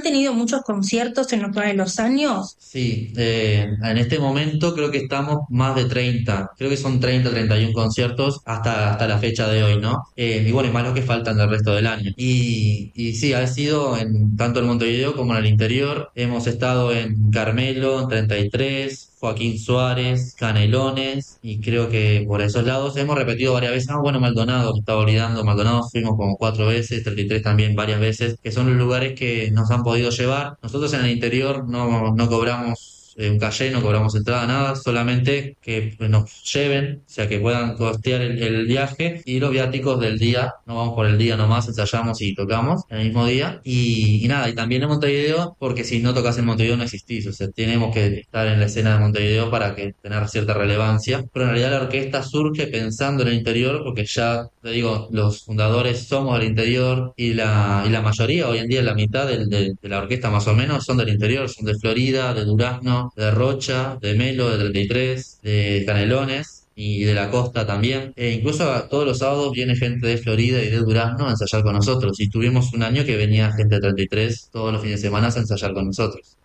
han tenido muchos conciertos en lo que va de los años? Sí, en este momento creo que estamos más de 30, creo que son 31 conciertos hasta la fecha de hoy, ¿no? Y bueno, y más los que faltan del resto del año. Y sí, ha sido en tanto en Montevideo como en el interior. Hemos estado en Carmelo, en 33, Joaquín Suárez, Canelones, y creo que por esos lados hemos repetido varias veces. Ah, bueno, Maldonado, me estaba olvidando, Maldonado fuimos como 4 veces, 33 también varias veces, que son los lugares que nos han podido llevar. Nosotros en el interior no cobramos un calle, no cobramos entrada, nada, solamente que nos lleven, o sea, que puedan costear el viaje y los viáticos del día. No vamos por el día nomás, ensayamos y tocamos el mismo día. Y nada, y también en Montevideo, porque si no tocas en Montevideo no existís, o sea, tenemos que estar en la escena de Montevideo para que tener cierta relevancia. Pero en realidad la orquesta surge pensando en el interior, porque ya, te digo, los fundadores somos del interior y la mayoría, hoy en día la mitad de la orquesta más o menos son del interior, son de Florida, de Durazno, de Rocha, de Melo, de 33, de Canelones. Y de la costa también. Incluso todos los sábados viene gente de Florida y de Durazno a ensayar con nosotros. Y tuvimos un año que venía gente de 33 todos los fines de semana a ensayar con nosotros.